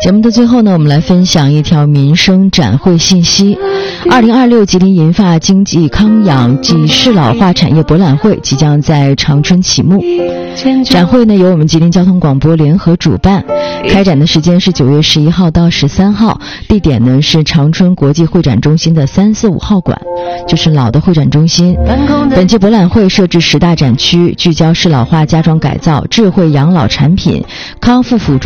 节目的最后呢，我们来分享一条民生展会信息。2026吉林银发经济康养暨适老化产业博览会即将在长春启幕。展会呢由我们吉林交通广播联合主办，开展的时间是9月11号到13号，地点呢是长春国际会展中心的345号馆，就是老的会展中心。本届博览会设置10大展区，聚焦适老化家装改造、智慧养老产品、康复辅助